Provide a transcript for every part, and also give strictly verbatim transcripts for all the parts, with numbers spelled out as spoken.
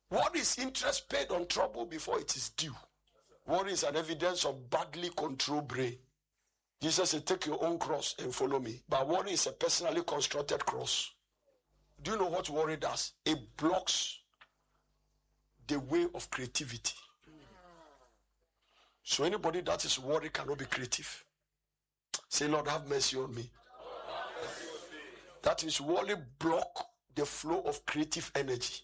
Worry is interest paid on trouble before it is due. Worry is an evidence of badly controlled brain. Jesus said, take your own cross and follow me. But worry is a personally constructed cross. Do you know what worry does? It blocks the way of creativity. So anybody that is worried cannot be creative. Say, Lord, have mercy on me. That is, worry block the flow of creative energy.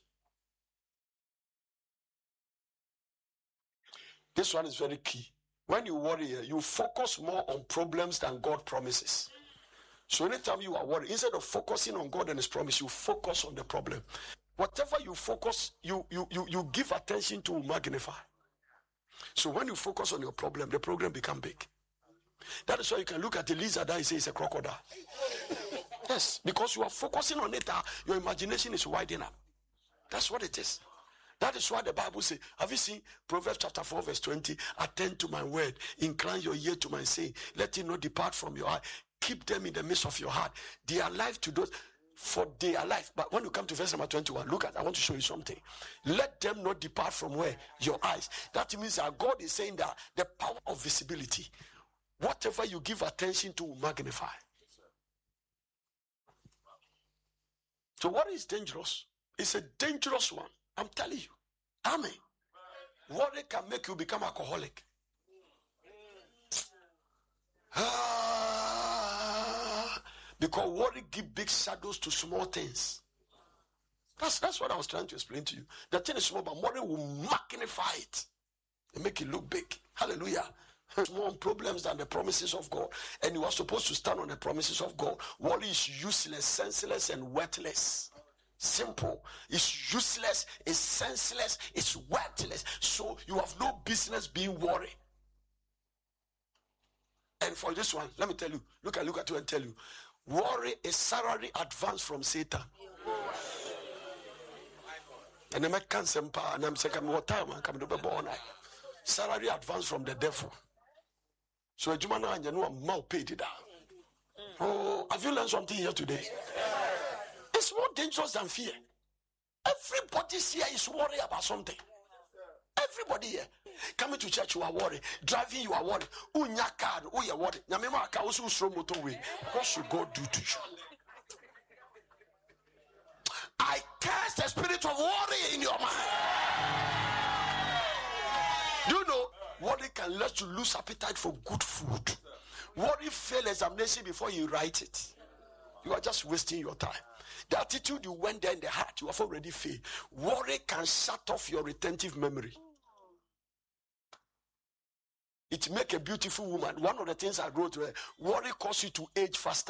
This one is very key. When you worry, you focus more on problems than God promises. So anytime you are worried, instead of focusing on God and His promise, you focus on the problem. Whatever you focus, you you you, you give attention to, magnify. So when you focus on your problem, the problem becomes big. That is why you can look at the lizard that you say is a crocodile. Yes, because you are focusing on it, uh, your imagination is widening up. That's what it is. That is why the Bible says, have you seen Proverbs chapter four verse twenty? Attend to my word, incline your ear to my saying, let it not depart from your eye. Keep them in the midst of your heart. They are life to those, for they are life. But when you come to verse number twenty-one, look at, I want to show you something. Let them not depart from where? Your eyes. That means that God is saying that the power of visibility, whatever you give attention to, will magnify. So what is dangerous? It's a dangerous one. I'm telling you. Amen. Worry can make you become alcoholic. Ah, because worry gives big shadows to small things. That's, that's what I was trying to explain to you. The thing is small, but worry will magnify it and make it look big. Hallelujah. More problems than the promises of God. And you are supposed to stand on the promises of God. Worry is useless, senseless, and worthless. Simple. It's useless, it's senseless, it's worthless. So you have no business being worried. And for this one, let me tell you, look at look at you and tell you, worry is salary advance from Satan. And I can't say, and I'm saying, what time I come to be born? Salary advance from the devil. So a Jumana and you know mouth paid it down. Oh, have you learned something here today? It's more dangerous than fear. Everybody here is worried about something. Everybody here. Coming to church, you are worried. Driving, you are worried. Unya car, oh, you are worried. What should God do to you? I cast the spirit of worry in your mind. Do you know, worry can let you lose appetite for good food. Worry fail examination before you write it. You are just wasting your time. The attitude you went there in the heart, you have already failed. Worry can shut off your retentive memory. It make a beautiful woman. One of the things I wrote, uh, worry causes you to age faster.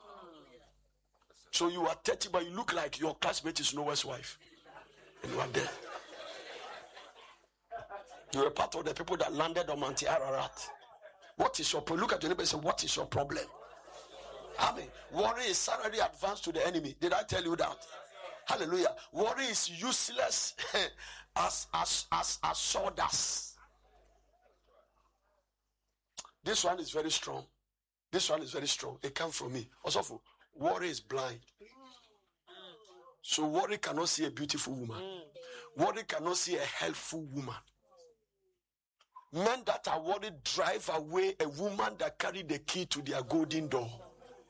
So you are thirty, but you look like your classmate is Noah's wife. And you are there. You are part of the people that landed on Mount Ararat. What is your problem? Look at your neighbor and say, what is your problem? Amen. Worry is salary advance to the enemy. Did I tell you that? Hallelujah. Worry is useless as as as as sawdust. This one is very strong. This one is very strong. It comes from me. Also, worry is blind. So worry cannot see a beautiful woman. Worry cannot see a helpful woman. Men that are worried drive away a woman that carried the key to their golden door.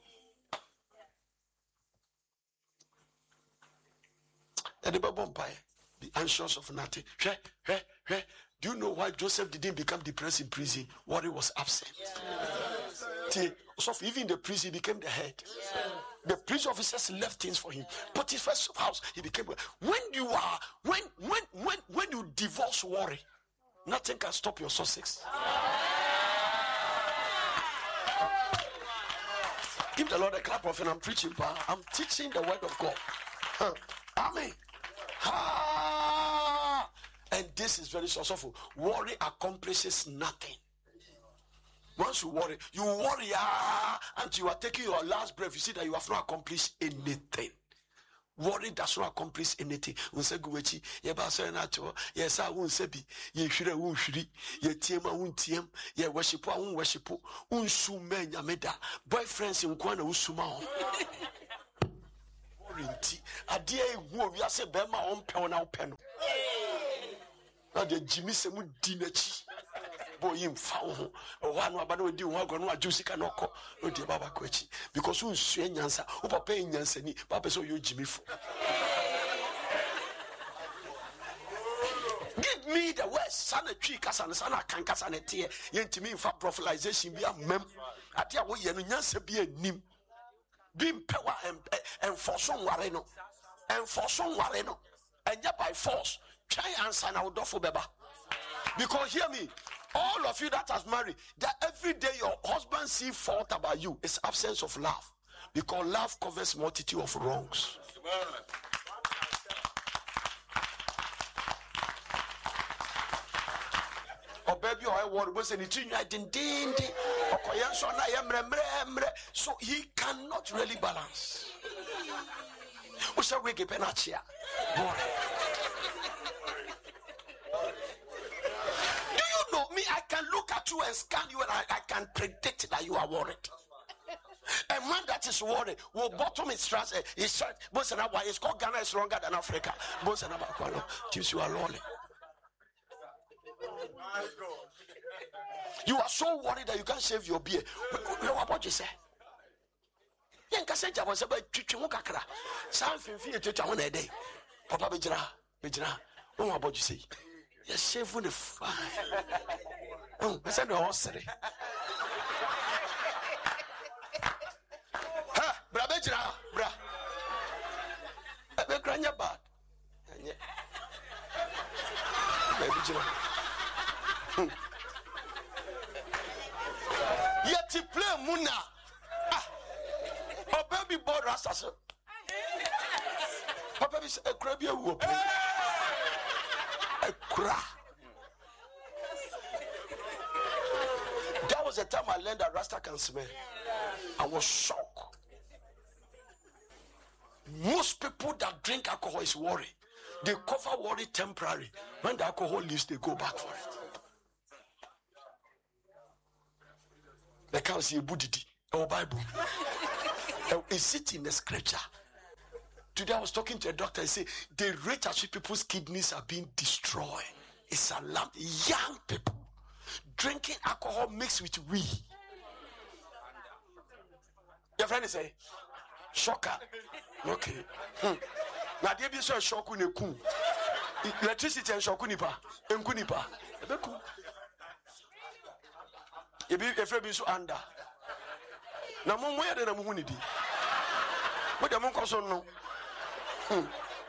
Be anxious of nothing. Do you know why Joseph didn't become depressed in prison? Worry was absent. Yes. So even in the prison, he became the head. Yes. The prison officers left things for him. But his first house, he became. When you are, when when when when you divorce worry, nothing can stop your success. Give the Lord a clap of it. I'm preaching, but I'm teaching the word of God. Huh. Amen. Ah, and this is very sorrowful. Worry accomplishes nothing. Once you worry, you worry ah, until you are taking your last breath. You see that you have not accomplished anything. Worry does not accomplish anything. Unse guwechi, ye ba so na cho, ye sa unse bi, ye hwire unhwiri, ye tiem a untiem, ye worship a un worship, unsu me nyameda. Boyfriends nkwa na usuma ho. Worry nti, ade ehu owi ase be ma on pe na ope no. Now the Jimmy Semu Dinachi. Boy, him found one about do one going to juicy canoko, no dear Baba Quechi. Because who's saying Yansa, who are paying Yansani, Papa so you Jimmy. Give me the West, Sana Chikas and Sana Kankas and a tear, Yentimi for prophylaxation be a mem. At your way, and Yansa be a nim. Being power and for some wareno, and for some wareno, and yet by force, try and sign out for Beba. Because hear me. All of you that has married, that every day your husband see fault about you is absence of love. Because love covers multitude of wrongs. Oh baby, I want was anything I didn't ding. So he cannot really balance. We shall wake up and achia. Me, I can look at you and scan you and I, I can predict that you are worried. A man that is worried will bottom his trust. His trust. It's called Ghana is stronger than Africa. Keeps you alone. You are so worried that you can't shave your beard. What about you say? Yanka said I was about Chichimukakra. Something for you to tell one a day. Papa Bijra, Bijra. What about you say? Yes, shave with the fire. Oh, I said the horse. Ha, Brabejra, bra. I be granya bad. Yet he play Muna. Ah, oh baby boy rastas. Oh baby, a crabby whoop. A cra. That was the time I learned that Rasta can smell. I was shocked. Most people that drink alcohol is worry. They cover worry temporary. When the alcohol leaves, they go back for it. They can't see a Buddhist or Bible. It's it in the scripture. Today I was talking to a doctor. He said the rate at which people's kidneys are being destroyed is alarming. Young people drinking alcohol mixed with weed. Your friend is say, shocker. Okay. Hmm. Now there be so shock when you cool. Electricity and shock nipa. Enku nipa. Ebe cool. You be afraid be so under. Na mo mo ya de na mo hunidi. What the mo koso no. Hmm.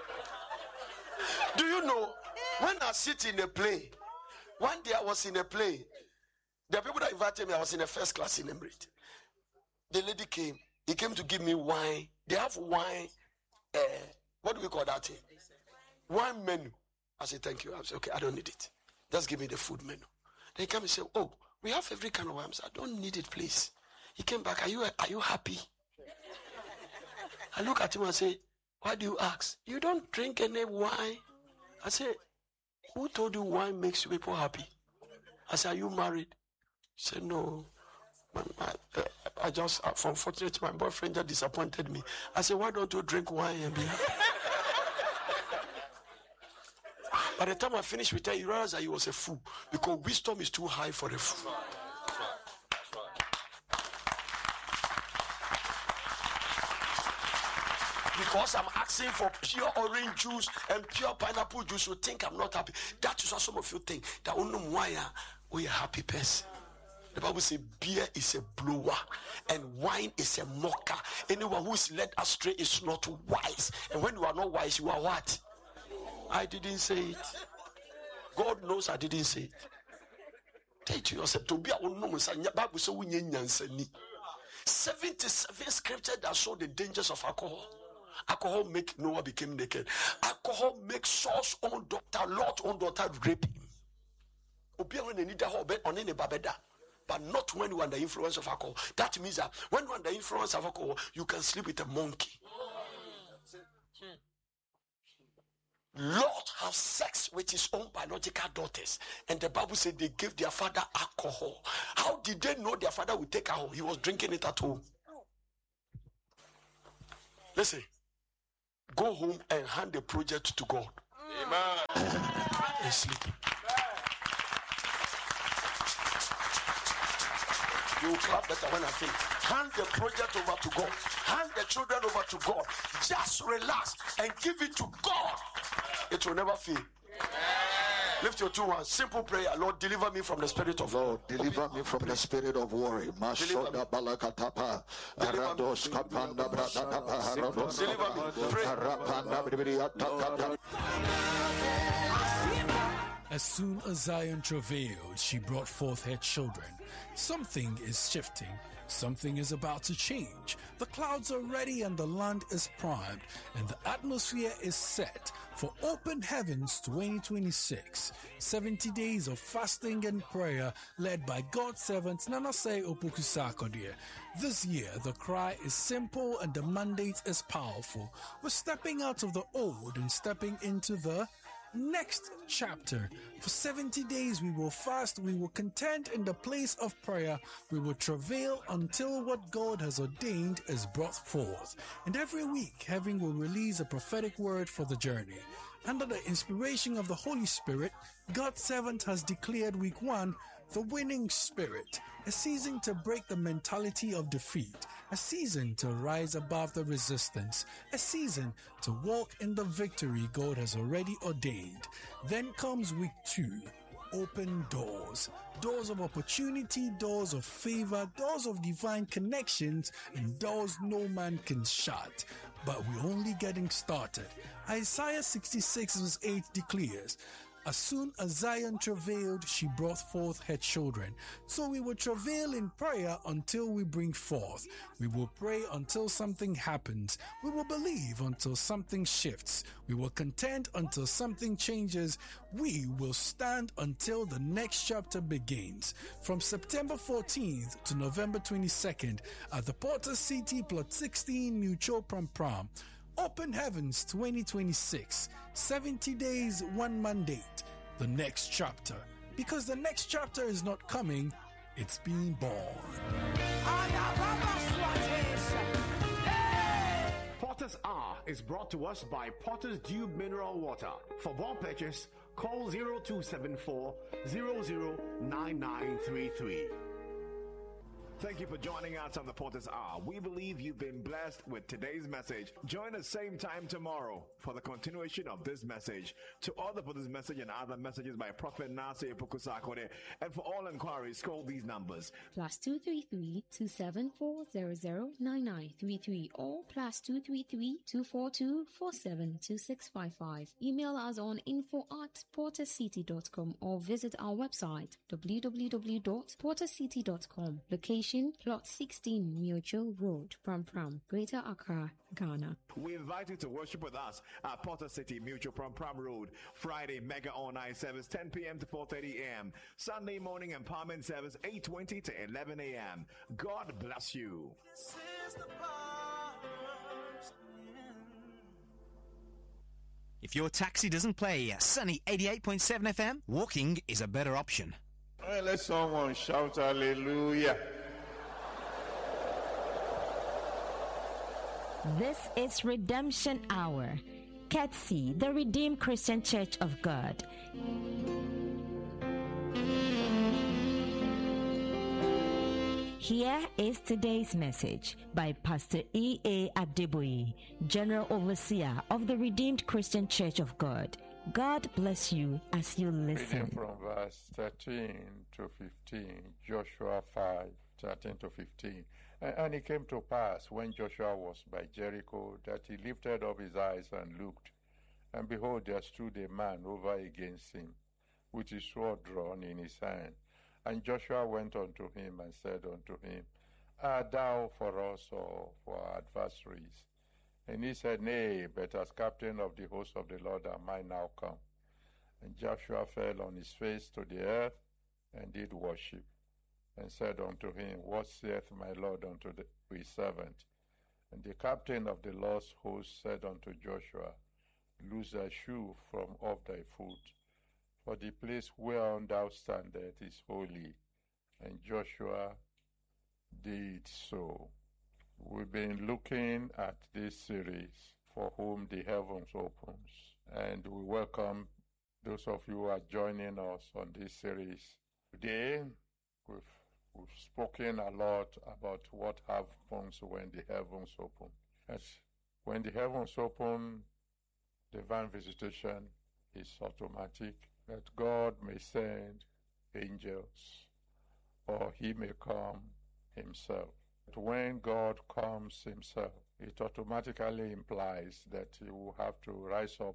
Do you know when I sit in a plane? One day I was in a plane. The people that invited me, I was in a first class in Emirates. The lady came. He came to give me wine. They have wine. Uh, what do we call that thing? Wine menu. I said, thank you. I said, okay, I don't need it. Just give me the food menu. They came and said, oh, we have every kind of wine. I said, I don't need it, please. He came back. Are you are you happy? I look at him and say, why do you ask? You don't drink any wine. I said, who told you wine makes people happy? I said, are you married? He said, no. My, my, uh, I just, uh, unfortunately, my boyfriend just disappointed me. I said, why don't you drink wine and be happy? By the time I finished with her, he realized that he was a fool because wisdom is too high for a fool. Because I'm asking for pure orange juice and pure pineapple juice, you think I'm not happy. That is what some of you think. That only why we are a happy person. The Bible says beer is a blower and wine is a mocker. Anyone who is led astray is not wise. And when you are not wise, you are what? I didn't say it. God knows I didn't say it. Tell it to yourself. To be a woman, Bible says we need seventy-seven scriptures that show the dangers of alcohol. Alcohol make Noah became naked. Alcohol makes Saul's own daughter, Lot's own daughter, rape him. But not when you are under the influence of alcohol. That means that when you are under the influence of alcohol, you can sleep with a monkey. Lot have sex with his own biological daughters. And the Bible said they gave their father alcohol. How did they know their father would take alcohol? He was drinking it at home. Listen. Go home and hand the project to God. Amen. And sleep. You will clap better when I finish. Hand the project over to God. Hand the children over to God. Just relax and give it to God. It will never fail. Lift your two hands. Simple prayer. Lord, deliver me from the spirit of Lord, deliver me from the spirit of worry. Mashoda balakatapa. Arados kapanda bradapa. Arados. Deliver me. Pray. Arapanda bribriata. As soon as Zion travailed, she brought forth her children. Something is shifting. Something is about to change. The clouds are ready and the land is primed, and the atmosphere is set for Open Heavens twenty twenty-six. seventy days of fasting and prayer led by God's servant Nanase Opoku-Sarkodie. This year, the cry is simple and the mandate is powerful. We're stepping out of the old and stepping into the next chapter. For seventy days we will fast, we will contend in the place of prayer, we will travail until what God has ordained is brought forth. And every week, heaven will release a prophetic word for the journey. Under the inspiration of the Holy Spirit, God's servant has declared week one the winning spirit, a season to break the mentality of defeat, a season to rise above the resistance, a season to walk in the victory God has already ordained. Then comes week two, open doors. Doors of opportunity, doors of favor, doors of divine connections, and doors no man can shut. But we're only getting started. Isaiah sixty-six verse eight declares, as soon as Zion travailed, she brought forth her children. So we will travail in prayer until we bring forth. We will pray until something happens. We will believe until something shifts. We will contend until something changes. We will stand until the next chapter begins. From September fourteenth to November twenty-second at the Porter City Plot sixteen Mutual Pram Pram. Open Heavens twenty twenty-six. seventy days, one mandate. The next chapter. Because the next chapter is not coming, it's being born. Potter's Hour is brought to us by Potter's Dew Mineral Water. For more purchase, call zero two seven four, zero zero nine nine three three. Thank you for joining us on the Potter's Hour. We believe you've been blessed with today's message. Join us same time tomorrow for the continuation of this message. To order for this message and other messages by Prophet Nanase Opoku-Sarkodie, and for all inquiries, call these numbers. Plus two three three, two seven four, zero zero nine nine three three or plus two three three, two four two, four seven two six five five. Email us on info at portercity dot com or visit our website w w w dot portercity dot com. Location Plot sixteen Mutual Road, Pram Pram, Greater Accra, Ghana. We invite you to worship with us at Porter City Mutual Pram Pram Road. Friday Mega All-Night Service ten p.m. to four thirty a.m. Sunday Morning Empowerment Service eight twenty to eleven a.m. God bless you. If your taxi doesn't play Sunny eighty-eight point seven F M, walking is a better option. All right, let someone shout hallelujah. This is Redemption Hour. Ketsy, the Redeemed Christian Church of God. Here is today's message by Pastor E A Adeboye, General Overseer of the Redeemed Christian Church of God. God bless you as you listen. Reading from verse thirteen to fifteen, Joshua five, thirteen to fifteen. And, and it came to pass, when Joshua was by Jericho, that he lifted up his eyes and looked, and behold, there stood a man over against him, with his sword drawn in his hand. And Joshua went unto him and said unto him, Art thou for us or for our adversaries? And he said, Nay, but as captain of the host of the Lord am I now come. And Joshua fell on his face to the earth, and did worship, and said unto him, What saith my Lord unto the, his servant? And the captain of the Lord's host said unto Joshua, Loose thy shoe from off thy foot, for the place whereon thou standest is holy. And Joshua did so. We've been looking at this series, For Whom the Heavens Opens, and we welcome those of you who are joining us on this series. Today, we've, We've spoken a lot about what happens when the heavens open. As when the heavens open, divine visitation is automatic, that God may send angels or he may come himself. But when God comes himself, it automatically implies that he will have to rise up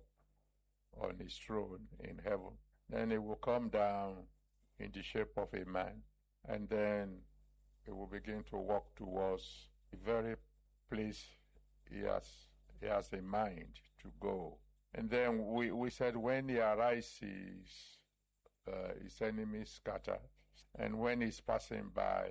on his throne in heaven. Then he will come down in the shape of a man, and then he will begin to walk towards the very place he has, he has in mind to go. And then we, we said when he arises, uh, his enemies scatter. And when he's passing by,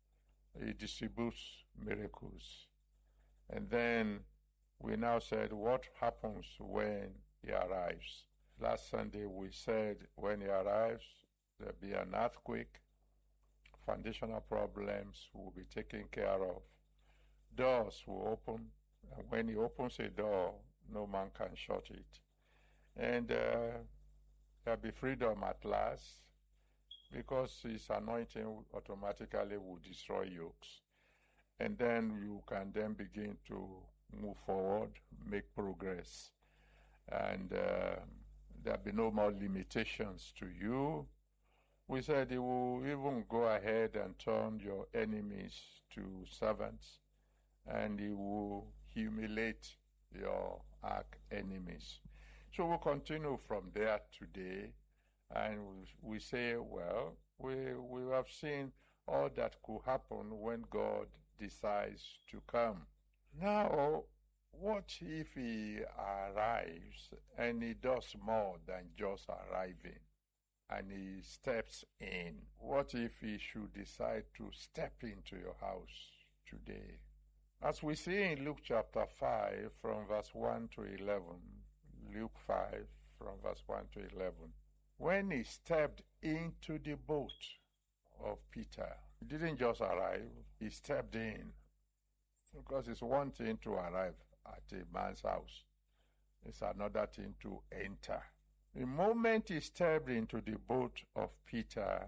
he distributes miracles. And then we now said what happens when he arrives. Last Sunday we said when he arrives, there'll be an earthquake, foundational problems will be taken care of, doors will open, and when he opens a door, no man can shut it. And uh, there'll be freedom at last, because his anointing automatically will destroy yokes. And then you can then begin to move forward, make progress. And uh, there'll be no more limitations to you. We said he will even go ahead and turn your enemies to servants, and he will humiliate your arch enemies. So we'll continue from there today, and we, we say, well, we, we have seen all that could happen when God decides to come. Now, what if he arrives and he does more than just arriving, and he steps in? What if he should decide to step into your house today? As we see in Luke chapter five from verse one to eleven, Luke five from verse one to eleven, when he stepped into the boat of Peter, he didn't just arrive, he stepped in. Because it's one thing to arrive at a man's house, it's another thing to enter. The moment he stepped into the boat of Peter,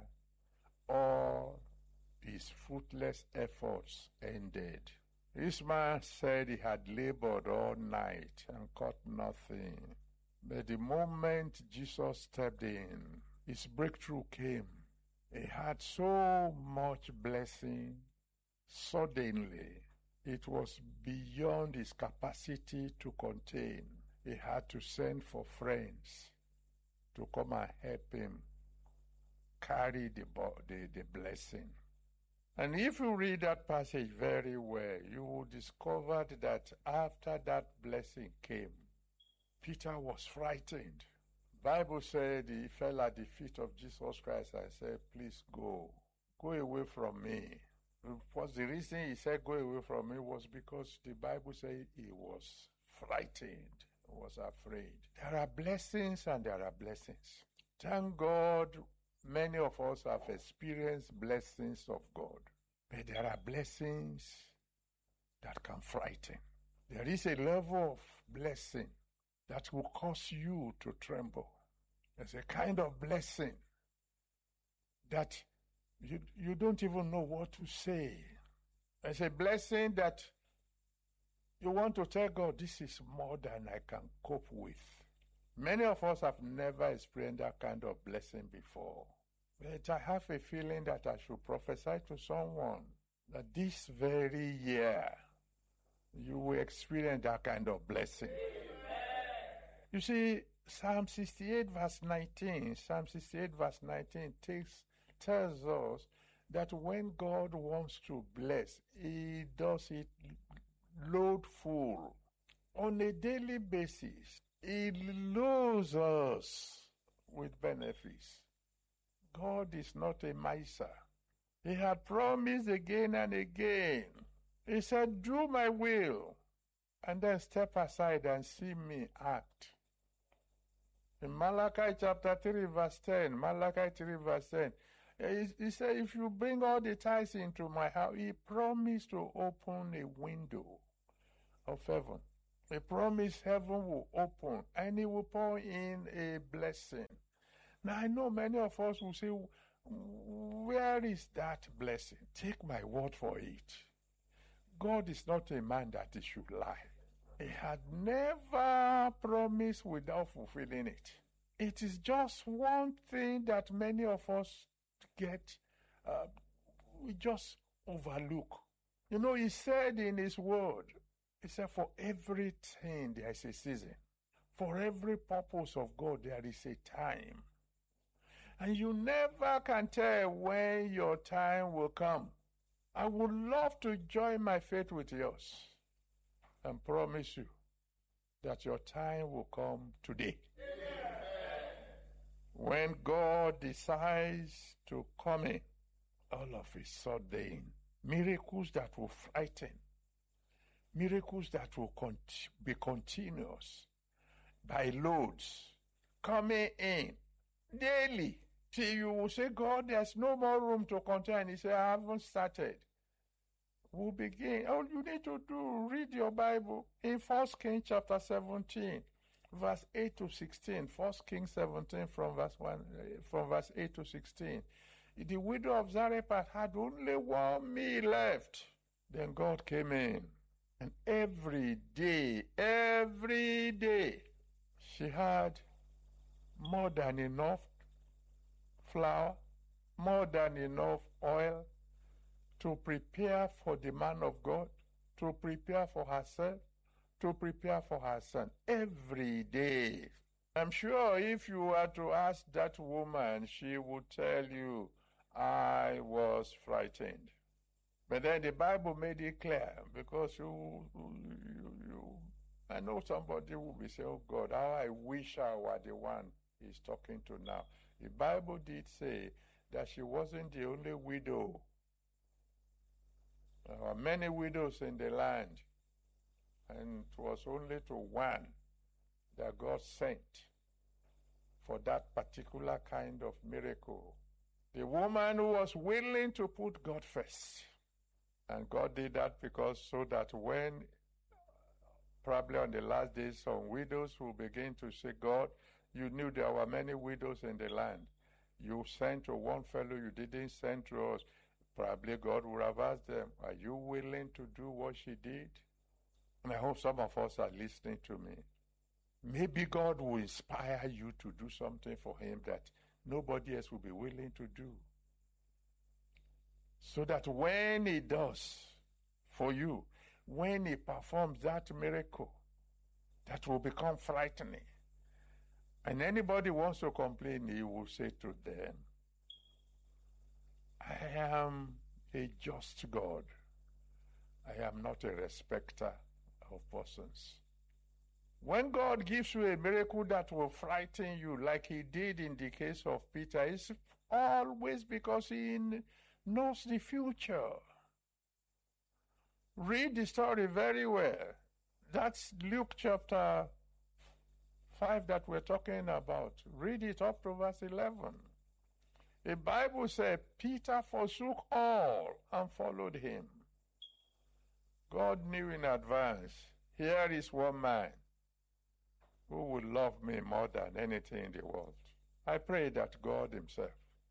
all his fruitless efforts ended. This man said he had labored all night and caught nothing. But the moment Jesus stepped in, his breakthrough came. He had so much blessing. Suddenly, it was beyond his capacity to contain. He had to send for friends to come and help him carry the, the, the blessing. And if you read that passage very well, you will discover that after that blessing came, Peter was frightened. Bible said he fell at the feet of Jesus Christ and said, please go, go away from me. Was the reason he said go away from me was because the Bible said he was frightened, was afraid. There are blessings and there are blessings. Thank God many of us have experienced blessings of God, but there are blessings that can frighten. There is a level of blessing that will cause you to tremble. There's a kind of blessing that you, you don't even know what to say. There's a blessing that you want to tell God, this is more than I can cope with. Many of us have never experienced that kind of blessing before. But I have a feeling that I should prophesy to someone that this very year you will experience that kind of blessing. Amen. You see, Psalm sixty-eight verse nineteen, Psalm sixty-eight verse nineteen takes, tells us that when God wants to bless, he does it load full. On a daily basis, he loads us with benefits. God is not a miser. He had promised again and again. He said, do my will, and then step aside and see me act. In Malachi chapter three verse ten, Malachi three verse ten, he, he said, if you bring all the tithes into my house, he promised to open a window of heaven. He promised heaven will open and he will pour in a blessing. Now, I know many of us will say, where is that blessing? Take my word for it. God is not a man that he should lie. He had never promised without fulfilling it. It is just one thing that many of us get, uh, we just overlook. You know, he said in his word, he said, for everything there is a season. For every purpose of God there is a time. And you never can tell when your time will come. I would love to join my faith with yours and promise you that your time will come today. When God decides to come in, all of a sudden, miracles that will frighten, miracles that will con- be continuous, by loads, coming in daily, till you will say, God, there's no more room to contain. He said, I haven't started. We'll begin. All you need to do, read your Bible in First Kings chapter seventeen, verse eight to sixteen. First Kings seventeen from verse one, from verse eight to sixteen. The widow of Zarephath had only one meal left. Then God came in, and every day, every day, she had more than enough flour, more than enough oil to prepare for the man of God, to prepare for herself, to prepare for her son every day. I'm sure if you were to ask that woman, she would tell you, I was frightened. But then the Bible made it clear, because you, you, you I know somebody will be saying, oh God, how I wish I were the one he's talking to now. The Bible did say that she wasn't the only widow. There were many widows in the land, and it was only to one that God sent for that particular kind of miracle. The woman who was willing to put God first. And God did that because so that when, probably on the last days, some widows will begin to say, God, you knew there were many widows in the land. You sent to one fellow, you didn't send to us. Probably God would have asked them, are you willing to do what she did? And I hope some of us are listening to me. Maybe God will inspire you to do something for him that nobody else will be willing to do. So that when he does for you, when he performs that miracle, that will become frightening, and anybody wants to complain, he will say to them, I am a just God. I am not a respecter of persons. When God gives you a miracle that will frighten you, like he did in the case of Peter, it's always because he knows the future. Read the story very well. That's Luke chapter five that we're talking about. Read it up to verse eleven. The Bible says Peter forsook all and followed him. God knew in advance, here is one man who will love me more than anything in the world. I pray that God himself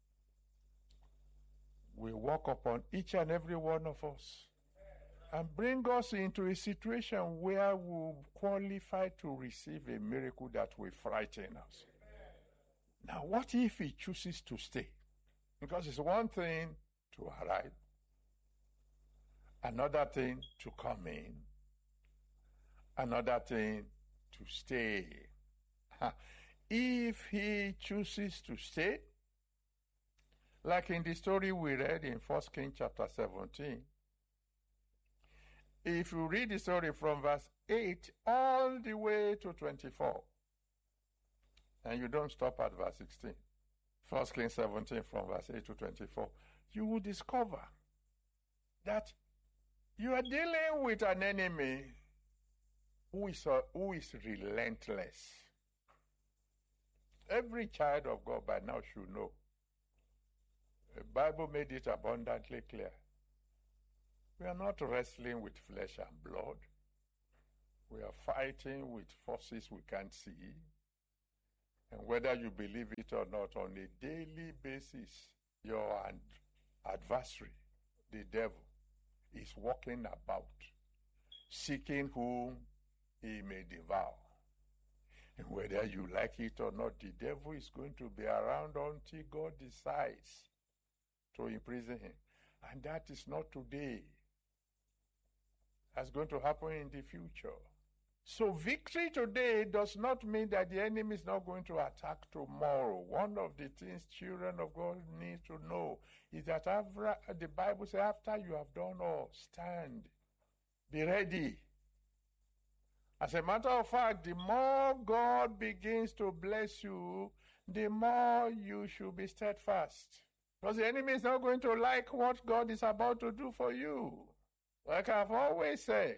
will walk upon each and every one of us and bring us into a situation where we qualify to receive a miracle that will frighten us. Now, what if he chooses to stay? Because it's one thing to arrive, another thing to come in, another thing to stay. If he chooses to stay, like in the story we read in First Kings chapter seventeen, if you read the story from verse eight all the way to twenty-four, and you don't stop at verse sixteen, First Kings seventeen from verse eight to twenty-four, you will discover that you are dealing with an enemy who is, uh, who is relentless. Every child of God by now should know. The Bible made it abundantly clear. We are not wrestling with flesh and blood. We are fighting with forces we can't see. And whether you believe it or not, on a daily basis, Your ad- adversary, the devil, is walking about, seeking whom he may devour. And whether you like it or not, the devil is going to be around until God decides to imprison him. And that is not today. That's going to happen in the future. So victory today does not mean that the enemy is not going to attack tomorrow. One of the things children of God need to know is that after, the Bible says, after you have done all, stand, be ready. As a matter of fact, the more God begins to bless you, the more you should be steadfast. Because the enemy is not going to like what God is about to do for you. Like I've always said,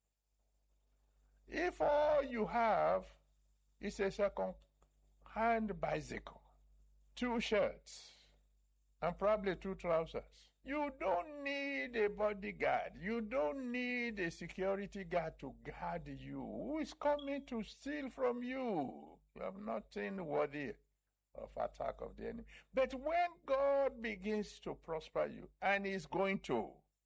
if all you have is a second-hand bicycle, two shirts, and probably two trousers, you don't need a bodyguard. You don't need a security guard to guard you. Who is coming to steal from you? You have nothing worthy of attack of the enemy. But when God begins to prosper you, and He's going to,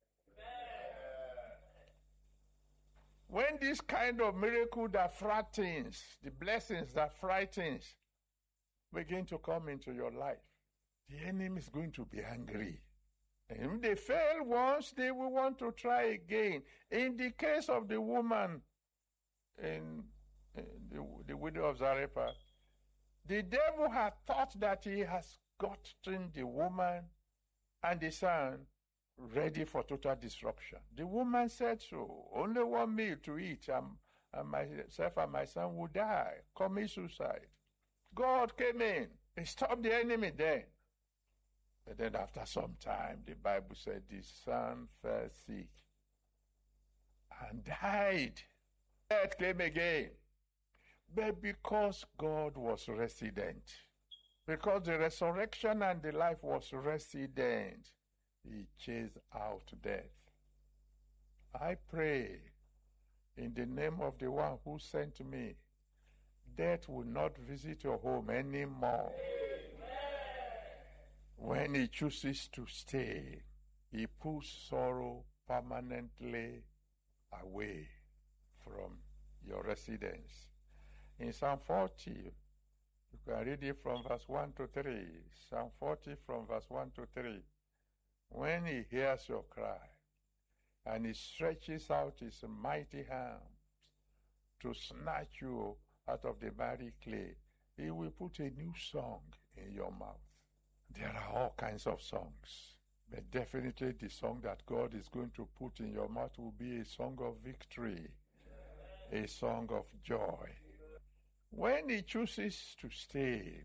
when this kind of miracle that frightens, the blessings that frightens, begin to come into your life, the enemy is going to be angry. And if they fail once, they will want to try again. In the case of the woman, in, in the, the widow of Zarephath, the devil had thought that he has gotten the woman and the son ready for total destruction. The woman said so. Only one meal to eat, and, and myself and my son will die. Commit suicide. God came in and stopped the enemy then. But then after some time, the Bible said the son fell sick and died. Death came again. But because God was resident, because the resurrection and the life was resident, He chased out death. I pray in the name of the one who sent me, death will not visit your home anymore. When he chooses to stay, he puts sorrow permanently away from your residence. In Psalm forty, you can read it from verse one to three. Psalm forty from verse one to three. When he hears your cry, and he stretches out his mighty hand to snatch you out of the miry clay, he will put a new song in your mouth. There are all kinds of songs, but definitely the song that God is going to put in your mouth will be a song of victory, a song of joy. When he chooses to stay,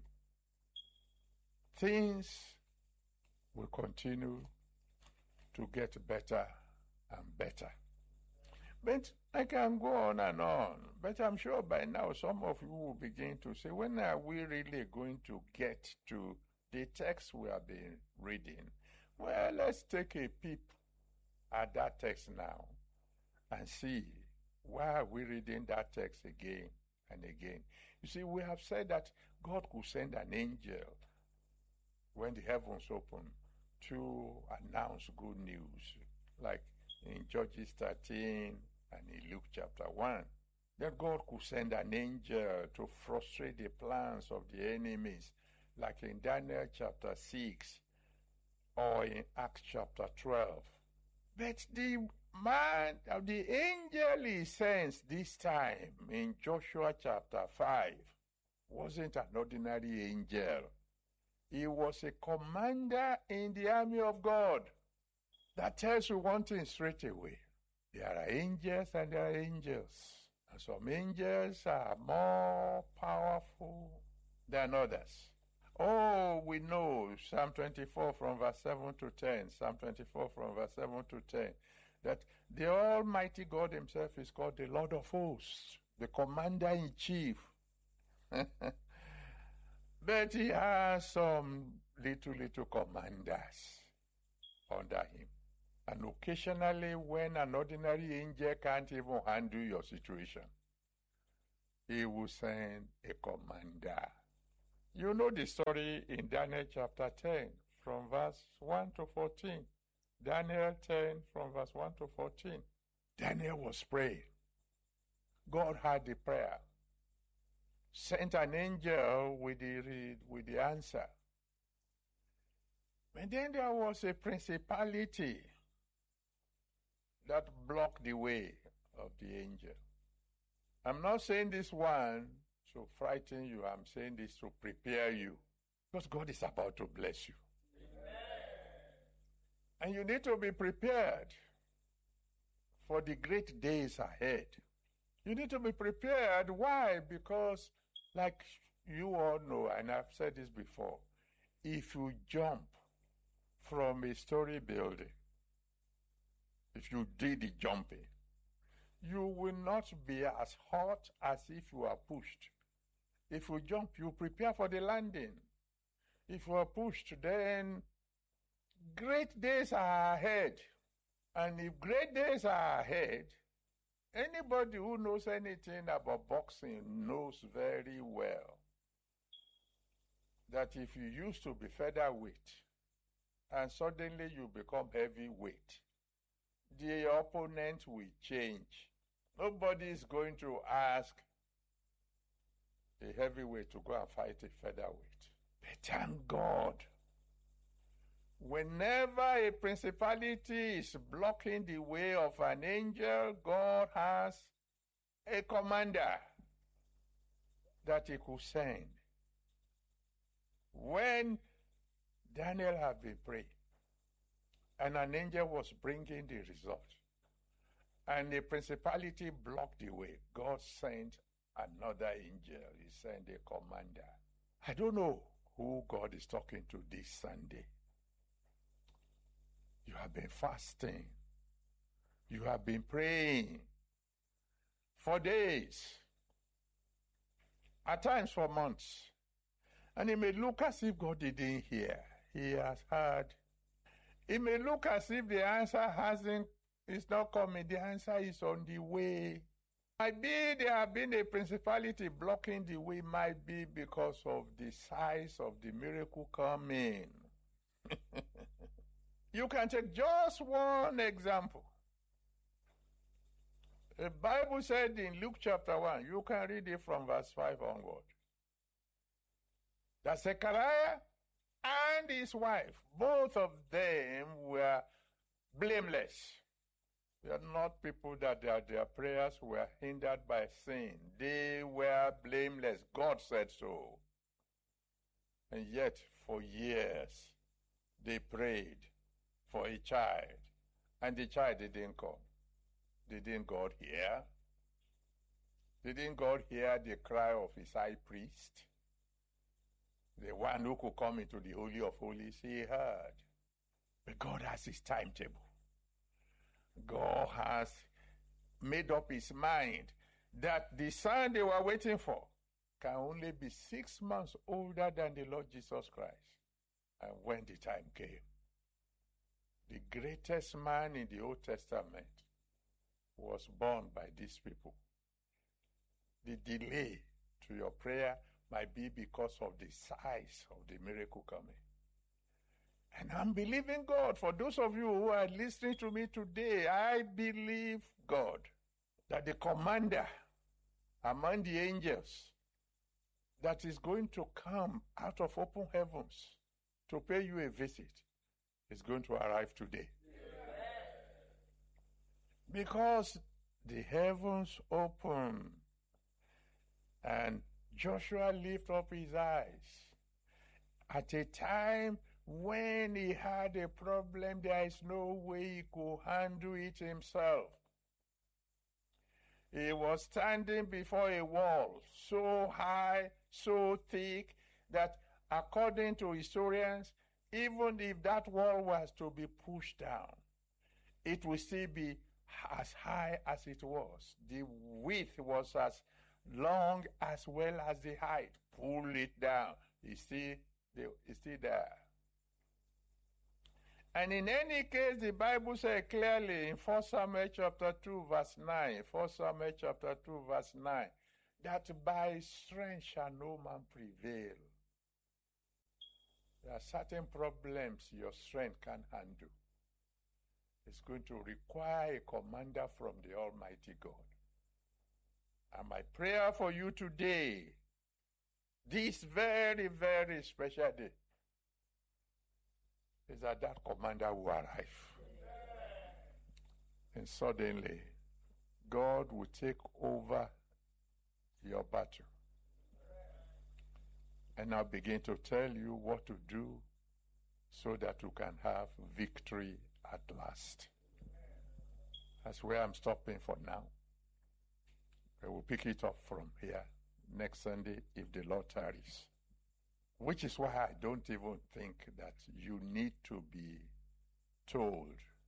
things will continue to get better and better. But I can go on and on, but I'm sure by now some of you will begin to say, when are we really going to get to the text we have been reading? Well, let's take a peep at that text now and see why are we reading that text again and again. You see, we have said that God could send an angel when the heavens open to announce good news, like in Judges thirteen and in Luke chapter one. That God could send an angel to frustrate the plans of the enemies, like in Daniel chapter six or in Acts chapter twelve. But the man, the angel he sends this time in Joshua chapter five wasn't an ordinary angel. He was a commander in the army of God. That tells you one thing straight away. There are angels and there are angels. And some angels are more powerful than others. Oh, we know Psalm twenty-four from verse seven to ten, Psalm twenty-four from verse seven to ten, that the Almighty God himself is called the Lord of hosts, the commander-in-chief. But he has some little, little commanders under him. And occasionally, when an ordinary angel can't even handle your situation, he will send a commander. You know the story in Daniel chapter ten. from verse one to fourteen. Daniel ten from verse one to fourteen. Daniel was praying. God heard the prayer, sent an angel with the, with the answer. And then there was a principality that blocked the way of the angel. I'm not saying this one to frighten you. I'm saying this to prepare you. Because God is about to bless you. Amen. And you need to be prepared for the great days ahead. You need to be prepared. Why? Because, like you all know, and I've said this before, if you jump from a story building, if you did the jumping, you will not be as hot as if you are pushed. If you jump, you prepare for the landing. If you are pushed, then great days are ahead. And if great days are ahead, anybody who knows anything about boxing knows very well that if you used to be featherweight and suddenly you become heavyweight, the opponent will change. Nobody is going to ask a heavyweight to go and fight a featherweight. But thank God, whenever a principality is blocking the way of an angel, God has a commander that he could send. When Daniel had been praying, and an angel was bringing the result, and the principality blocked the way, God sent another angel. He sent a commander. I don't know who God is talking to this Sunday. You have been fasting. You have been praying for days, at times for months. And it may look as if God didn't hear. He has heard. It may look as if the answer hasn't, it's not coming. The answer is on the way. Might be there have been a principality blocking the way, might be because of the size of the miracle coming. You can take just one example. The Bible said in Luke chapter one, you can read it from verse five onward, that Zechariah and his wife, both of them were blameless. They are not people that their, their prayers were hindered by sin. They were blameless. God said so. And yet, for years, they prayed for a child, and the child didn't come. Didn't God hear? Didn't God hear the cry of his high priest? The one who could come into the Holy of Holies, he heard. But God has his timetable. God has made up his mind that the son they were waiting for can only be six months older than the Lord Jesus Christ. And when the time came, the greatest man in the Old Testament was born by these people. The delay to your prayer might be because of the size of the miracle coming. And I'm believing God. For those of you who are listening to me today, I believe God that the commander among the angels that is going to come out of open heavens to pay you a visit is going to arrive today. Because the heavens open and Joshua lifted up his eyes at a time when he had a problem. There is no way he could handle it himself. He was standing before a wall so high, so thick, that according to historians, even if that wall was to be pushed down, it would still be as high as it was. The width was as long as well as the height. Pull it down. It's still, it's still there. And in any case, the Bible says clearly in First Samuel chapter two, verse nine, First Samuel chapter two, verse nine, that by strength shall no man prevail. There are certain problems your strength can't handle. It's going to require a commander from the Almighty God. And my prayer for you today, this very, very special day, is that that commander will arrive. And suddenly, God will take over your battle. And I'll begin to tell you what to do so that you can have victory at last. That's where I'm stopping for now. I will pick it up from here next Sunday if the Lord tarries. Which is why I don't even think that you need to be told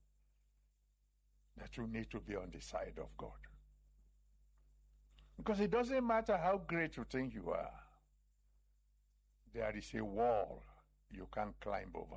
that you need to be on the side of God. Because it doesn't matter how great you think you are. There is a wall you can't climb over.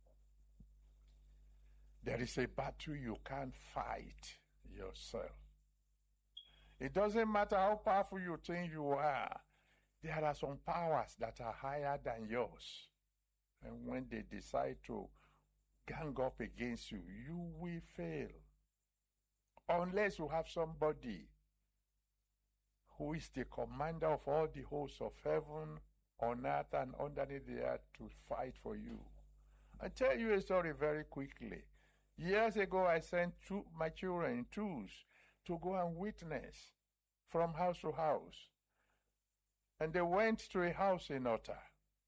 There is a battle you can't fight yourself. It doesn't matter how powerful you think you are. There are some powers that are higher than yours. And when they decide to gang up against you, you will fail. Unless you have somebody who is the commander of all the hosts of heaven, on earth, and underneath the earth to fight for you. I'll tell you a story very quickly. Years ago, I sent two, my children in twos to go and witness from house to house. And they went to a house in Otta.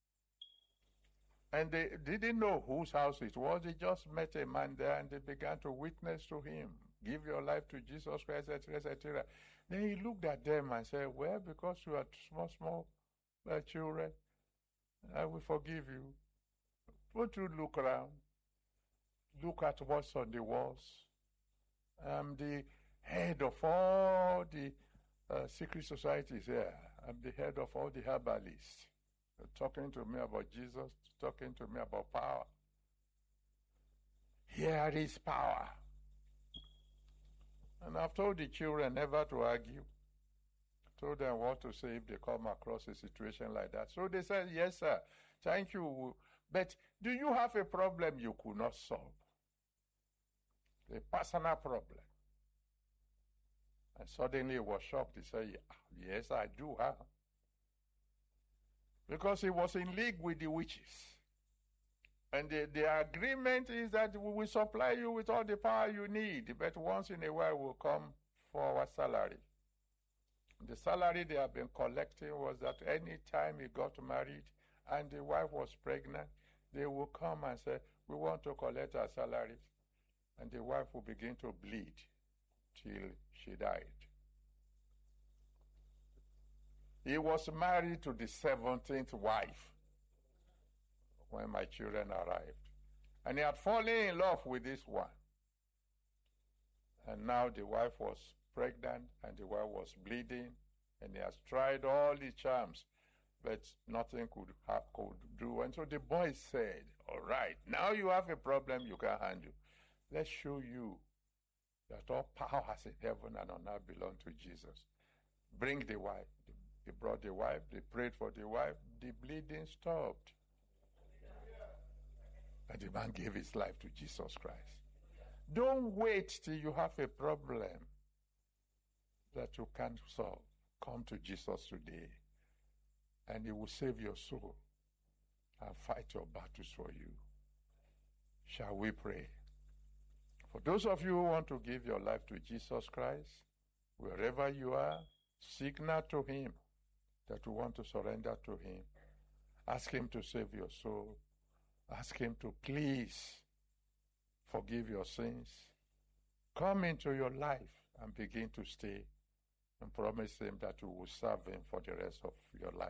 And they didn't know whose house it was. They just met a man there and they began to witness to him. Give your life to Jesus Christ, et cetera, et cetera. Then he looked at them and said, well, because you are small, small uh, children, I will forgive you. Won't you look around? Look at what's on the walls. I'm the head of all the uh, secret societies here. I'm the head of all the herbalists. They're talking to me about Jesus, talking to me about power. Here is power. And I've told the children never to argue. I told them what to say if they come across a situation like that. So they said, yes, sir, thank you. But do you have a problem you could not solve? A personal problem. And suddenly he was shocked. He said, yes, I do have. Because he was in league with the witches. And the, the agreement is that we will supply you with all the power you need, but once in a while we'll come for our salary. The salary they have been collecting was that any time he got married and the wife was pregnant, they will come and say, we want to collect our salaries. And the wife will begin to bleed till she died. He was married to the seventeenth wife when my children arrived. And he had fallen in love with this one. And now the wife was pregnant and the wife was bleeding, and he has tried all the charms, but nothing could, have, could do. And so the boy said, all right, now you have a problem you can handle. Let's show you that all powers in heaven and on earth belong to Jesus. Bring the wife. They brought the wife. They prayed for the wife. The bleeding stopped. And the man gave his life to Jesus Christ. Don't wait till you have a problem that you can't solve. Come to Jesus today, and he will save your soul and fight your battles for you. Shall we pray? For those of you who want to give your life to Jesus Christ, wherever you are, signal to him that you want to surrender to him. Ask him to save your soul. Ask him to please forgive your sins. Come into your life and begin to stay, and promise him that you will serve him for the rest of your life.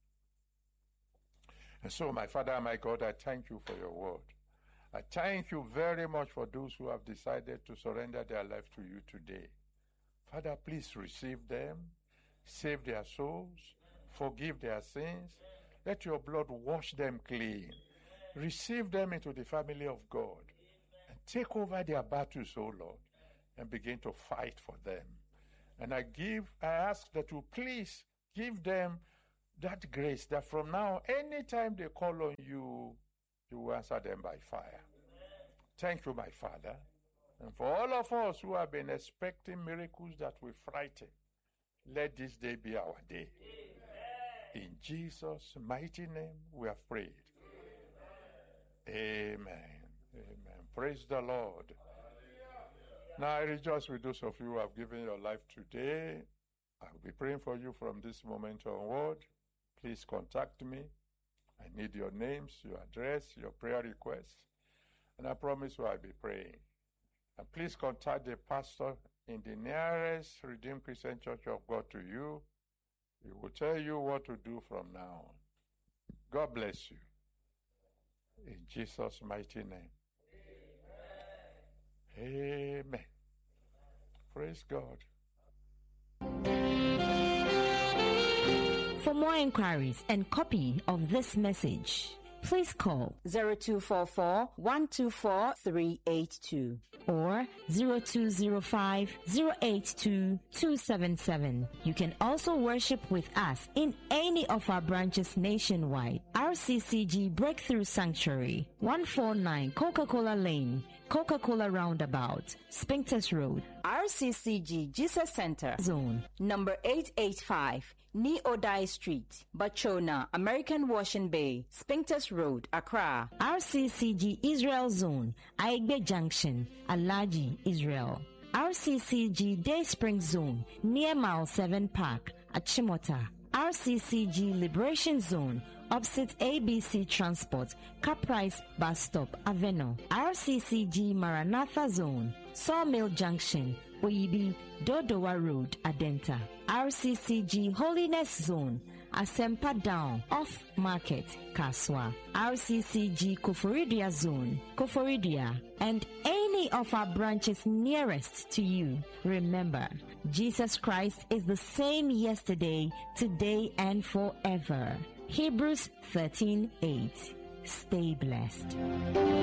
And so, my Father, my God, I thank you for your word. I thank you very much for those who have decided to surrender their life to you today. Father, please receive them, save their souls, forgive their sins. Let your blood wash them clean. Receive them into the family of God and take over their battles, O Lord, and begin to fight for them. And I give, I ask that you please give them that grace that from now, anytime they call on you, you will answer them by fire. Thank you, my Father. And for all of us who have been expecting miracles that will frighten, let this day be our day. In Jesus' mighty name we have prayed. Amen. Amen. Praise the Lord. Now I rejoice with those of you who have given your life today. I will be praying for you from this moment onward. Please contact me. I need your names, your address, your prayer requests. And I promise you I'll be praying. And please contact the pastor in the nearest Redeemed Christian Church of God to you. He will tell you what to do from now on. God bless you. In Jesus' mighty name. Amen. Amen. Praise God. For more inquiries and copy of this message, please call zero two four four, one two four, three eight two or zero two zero five, zero eight two, two seven seven. You can also worship with us in any of our branches nationwide. R C C G Breakthrough Sanctuary, one forty-nine Coca-Cola Lane, Coca-Cola Roundabout, Spinkters Road. R C C G Jesus Center Zone, number eight eighty-five, Ni-Odai Street, Bachona, American Washing Bay, Spinkters Road, Accra. R C C G Israel Zone, Aigbe Junction, Alaji, Israel. R C C G Day Spring Zone, near Mile seven Park, Achimota. R C C G Liberation Zone, opposite A B C Transport, Caprice Bus Stop, Aveno. R C C G Maranatha Zone, Sawmill Junction, Oyibi, Dodowa Road, Adenta. R C C G Holiness Zone, Asempa Down, Off Market, Kaswa. R C C G Koforidia Zone, Koforidia, and any of our branches nearest to you. Remember, Jesus Christ is the same yesterday, today, and forever. Hebrews thirteen eight. Stay blessed.